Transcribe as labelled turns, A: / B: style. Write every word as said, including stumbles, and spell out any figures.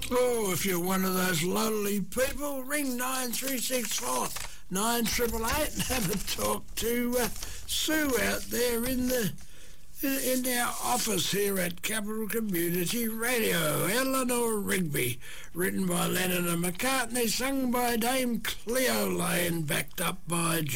A: Oh, if you're one of those lonely people, ring nine three six four nine eight eight eight and have a talk to uh, Sue out there in the in our office here at Capital Community Radio. Eleanor Rigby, written by Lennon and McCartney, sung by Dame Cleo Lane, backed up by